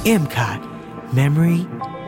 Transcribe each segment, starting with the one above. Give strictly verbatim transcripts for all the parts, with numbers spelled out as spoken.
เอ็ม คาร์ด Memory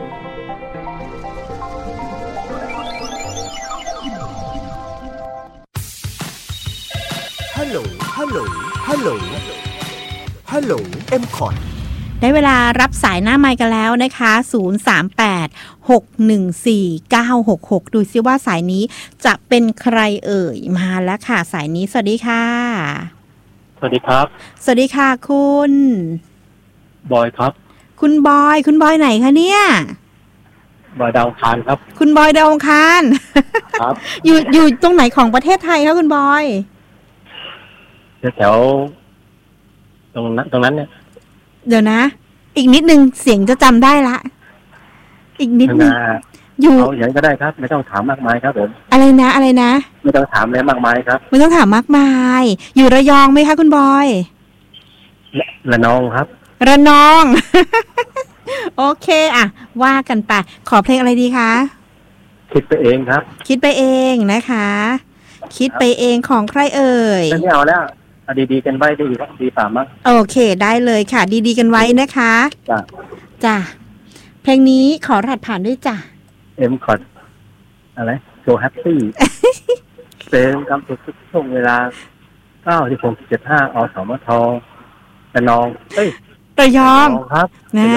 ฮัลโหลฮัลโหลฮัลโหลฮัลโหล เอ็ม คาร์ดได้เวลารับสายหน้าไมค์กันแล้วนะคะศูนย์ สาม แปด หก หนึ่ง สี่ เก้า หก หกดูซิว่าสายนี้จะเป็นใครเอ่ยมาแล้วค่ะสายนี้สวัสดีค่ะสวัสดีครับสวัสดีค่ะคุณบอยครับคุณบอยคุณบอยไหนคะเนี่ยบอยดาวคารครับคุณบอยดาวคารครับอยู่อยู่ตรงไหนของประเทศไทยคะคุณบอยแถวตรงนั้นตรงนั้นเนี่ยเดี๋ยวนะอีกนิดนึงเสียงจะจำได้ละอีกนิดนึงอยู่เอาอย่างก็ได้ครับไม่ต้องถามมากมายครับผมอะไรนะอะไรนะไม่ต้องถามอะไรมากมายครับไม่ต้องถามมากมายอยู่ระยองไหมคะคุณบอยระนองครับระนอง โอเคอ่ะว่ากันไปขอเพลงอะไรดีคะคิดไปเองครับคิดไปเองนะคะคิดไปเองของใครเอ่ยไม่เอาแล้วดีๆกันไว้ดีครับดีป่ามั้งโอเคได้เลยค่ะดีๆกันไว้นะคะจ้ะจ้ะเพลงนี้ขอรหัสผ่านด้วยจ้ะเอ็มคอร์ดอะไรโซแฮปปี้เพลงกำสุดช่วงเวลาเก้าที่ผมเจ็ดห้าอสมทระนองเอ้ยระยองครับนะ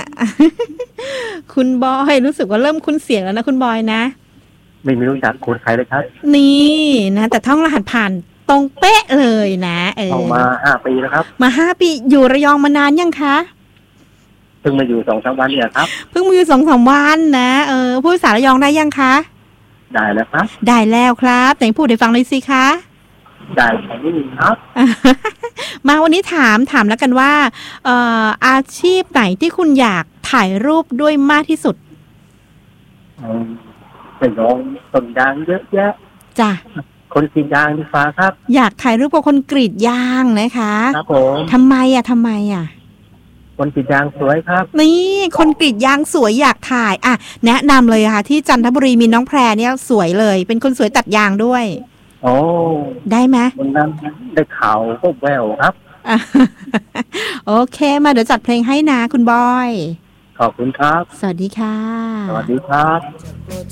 คุณบอยรู้สึกว่าเริ่มคุ้นเสียงแล้วนะคุณบอยนะไม่มีรู้จักคุณใครเลยครับนี่นะแต่ท่องรหัสผ่านตรงเป๊ะเลยนะเออมาห้าปีแล้วครับมาห้าปีอยู่ระยองมานานยังคะเพิ่งมาอยู่สองสามวันเนี่ยครับเพิ่งมาอยู่สองสามวันนะเออพูดภาษาระยองได้ยังคะได้แล้วครับได้แล้วครับไหนพูดให้ฟังเลยสิคะได้แค่นี้ครับมาวันนี้ถามถามแล้วกันว่าเอ่ออาชีพไหนที่คุณอยากถ่ายรูปด้วยมากที่สุดเป็นน้องต้นยางเยอะแยะจ้ะคนกรีดยางดีฟ้าครับอยากถ่ายรูปกับคนกรีดยางนะคะครับผมทำไมอ่ะทำไมอ่ะคนกรีดยางสวยครับนี่คนกรีดยางสวยอยากถ่ายอ่ะแนะนำเลยค่ะที่จันทบุรีมีน้องแพรเนี่ยสวยเลยเป็นคนสวยตัดยางด้วยโอ้ได้ไหมวันนั้นได้ข่าวก็แววครับโอเคมาเดี๋ยวจัดเพลงให้นะคุณบอยขอบคุณครับสวัสดีค่ะสวัสดีครับจะโปรด